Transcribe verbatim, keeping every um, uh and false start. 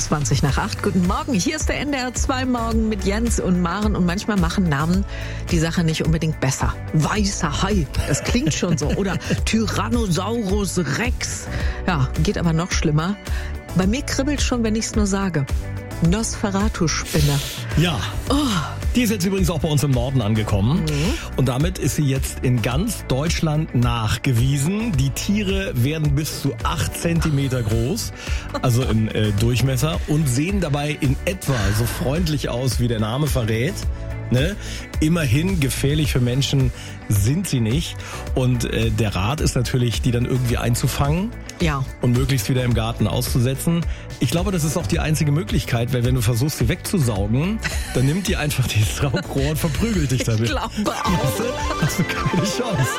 zwanzig nach acht. Guten Morgen, hier ist der N D R zwei Morgen mit Jens und Maren. Und manchmal machen Namen die Sache nicht unbedingt besser. Weißer Hai, das klingt schon so. Oder Tyrannosaurus Rex. Ja, geht aber noch schlimmer. Bei mir kribbelt schon, wenn ich es nur sage. Nosferatu-Spinne. Ja. Oh. Die ist jetzt übrigens auch bei uns im Norden angekommen. Mhm. Und damit ist sie jetzt in ganz Deutschland nachgewiesen. Die Tiere werden bis zu acht Zentimeter groß, also im äh, Durchmesser, und sehen dabei in etwa so freundlich aus, wie der Name verrät. Ne? Immerhin gefährlich für Menschen sind sie nicht. Und äh, der Rat ist natürlich, die dann irgendwie einzufangen. Ja. Und möglichst wieder im Garten auszusetzen. Ich glaube, das ist auch die einzige Möglichkeit, weil wenn du versuchst, sie wegzusaugen, dann nimmt die einfach dieses Rauchrohr und verprügelt dich damit. Ich glaube auch. Hast du, hast du keine Chance.